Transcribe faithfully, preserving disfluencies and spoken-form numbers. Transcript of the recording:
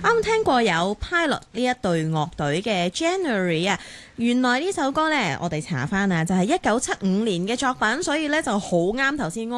啱聽過有 Pilot 呢一隊樂隊嘅 January 啊，原來呢首歌呢，我哋查翻啊，就係一九七五年嘅作品，所以呢就好啱頭先